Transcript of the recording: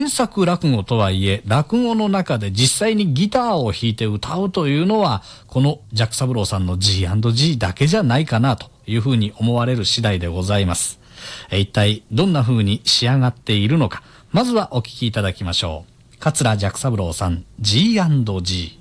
原作落語とはいえ、落語の中で実際にギターを弾いて歌うというのは、このジャック・サブローさんの G&G だけじゃないかなというふうに思われる次第でございます。一体どんな風に仕上がっているのか、まずはお聞きいただきましょう。桂ジャック・サブローさん G&G。